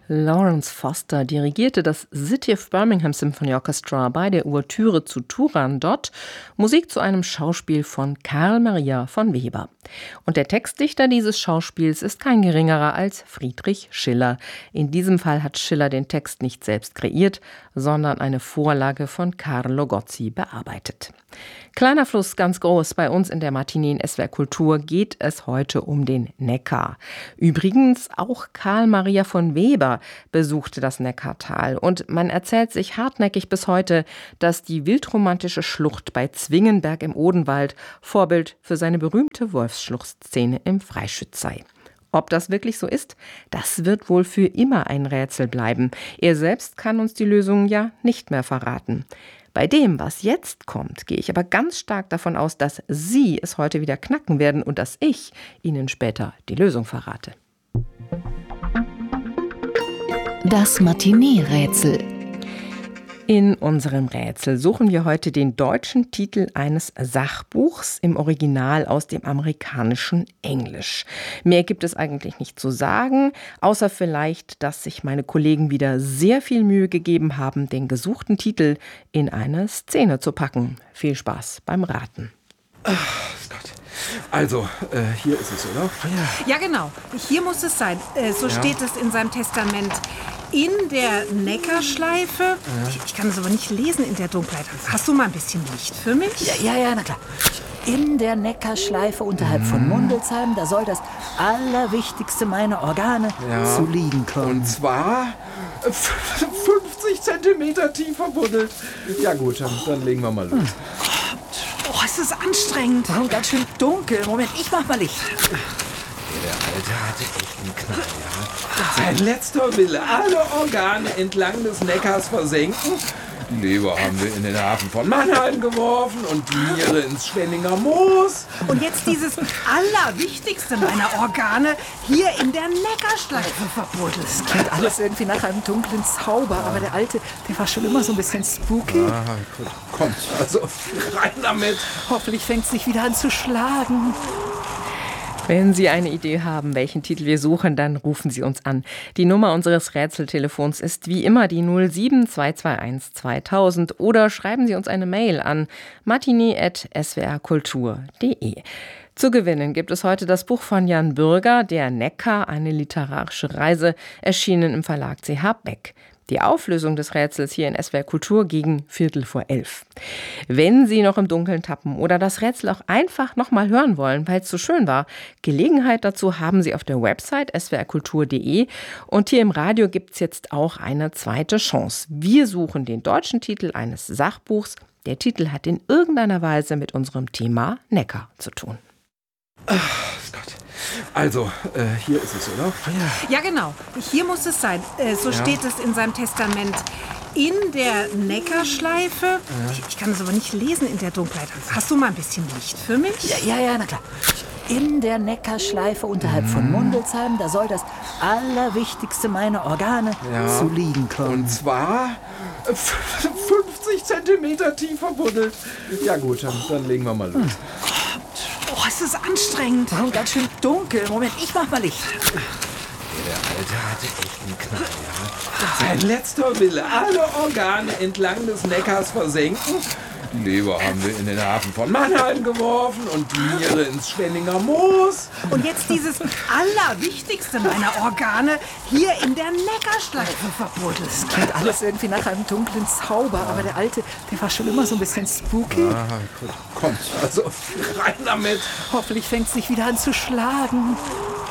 Lawrence Foster dirigierte das City of Birmingham Symphony Orchestra bei der Ouvertüre zu Turandot, Musik zu einem Schauspiel von Carl Maria von Weber. Und der Textdichter dieses Schauspiels ist kein geringerer als Friedrich Schiller. In diesem Fall hat Schiller den Text nicht selbst kreiert, sondern eine Vorlage von Carlo Gozzi bearbeitet. Kleiner Fluss, ganz groß. Bei uns in der Matinee in SWR Kultur geht es heute um den Neckar. Übrigens auch Carl Maria von Weber besuchte das Neckartal. Und man erzählt sich hartnäckig bis heute, dass die wildromantische Schlucht bei Zwingenberg im Odenwald Vorbild für seine berühmte Wolfsschluchtszene im Freischütz sei. Ob das wirklich so ist, das wird wohl für immer ein Rätsel bleiben. Er selbst kann uns die Lösung ja nicht mehr verraten. Bei dem, was jetzt kommt, gehe ich aber ganz stark davon aus, dass Sie es heute wieder knacken werden und dass ich Ihnen später die Lösung verrate. Das Matinee-Rätsel. In unserem Rätsel suchen wir heute den deutschen Titel eines Sachbuchs im Original aus dem amerikanischen Englisch. Mehr gibt es eigentlich nicht zu sagen, außer vielleicht, dass sich meine Kollegen wieder sehr viel Mühe gegeben haben, den gesuchten Titel in eine Szene zu packen. Viel Spaß beim Raten. Ach Gott. Also, hier ist es, oder? Ja, genau. Hier muss es sein. So steht es in seinem Testament. In der Neckarschleife. Ich kann es aber nicht lesen in der Dunkelheit. Hast du mal ein bisschen Licht für mich? Ja, na klar. In der Neckarschleife unterhalb von Mundelsheim, da soll das Allerwichtigste meiner Organe zu liegen kommen. Und zwar 50 Zentimeter tief verbuddelt. Ja gut, dann legen wir mal los. Oh, es ist anstrengend. Warum ganz schön dunkel? Moment, ich mach mal Licht. Der Alte hatte echt einen Knall, ja. Sein letzter Wille, alle Organe entlang des Neckars versenken. Die Leber haben wir in den Hafen von Mannheim geworfen und die Niere ins Schwenninger Moos. Und jetzt dieses Allerwichtigste meiner Organe hier in der Neckarschleife verbuddelt. Das klingt alles irgendwie nach einem dunklen Zauber, aber der Alte, der war schon immer so ein bisschen spooky. Kommt, also rein damit. Hoffentlich fängt es nicht wieder an zu schlagen. Wenn Sie eine Idee haben, welchen Titel wir suchen, dann rufen Sie uns an. Die Nummer unseres Rätseltelefons ist wie immer die 07221 2000 oder schreiben Sie uns eine Mail an matinee@swrkultur.de. Zu gewinnen gibt es heute das Buch von Jan Bürger, Der Neckar, eine literarische Reise, erschienen im Verlag CH Beck. Die Auflösung des Rätsels hier in SWR Kultur gegen 11:15. Wenn Sie noch im Dunkeln tappen oder das Rätsel auch einfach noch mal hören wollen, weil es so schön war, Gelegenheit dazu haben Sie auf der Website swrkultur.de und hier im Radio gibt es jetzt auch eine zweite Chance. Wir suchen den deutschen Titel eines Sachbuchs. Der Titel hat in irgendeiner Weise mit unserem Thema Neckar zu tun. Ach Gott. Also, hier ist es, oder? Ja, genau. Hier muss es sein. So steht es in seinem Testament. In der Neckarschleife. Ich kann es aber nicht lesen in der Dunkelheit. Hast du mal ein bisschen Licht für mich? Ja, na klar. In der Neckarschleife unterhalb von Mundelsheim, da soll das Allerwichtigste meiner Organe zu liegen kommen. Und zwar 50 Zentimeter tief verbuddelt. Ja gut, dann legen wir mal los. Oh, es ist anstrengend. Warum ganz schön dunkel? Moment, ich mach mal Licht. Der Alte hatte echt einen Knall, ja. Sein letzter Wille, alle Organe entlang des Neckars versenken. Die Leber haben wir in den Hafen von Mannheim geworfen und die Niere ins Schwenninger Moos. Und jetzt dieses Allerwichtigste meiner Organe hier in der Neckarschleife verbuddelt. Das klingt alles irgendwie nach einem dunklen Zauber, aber der Alte, der war schon immer so ein bisschen spooky. Kommt, also rein damit. Hoffentlich fängt es nicht wieder an zu schlagen.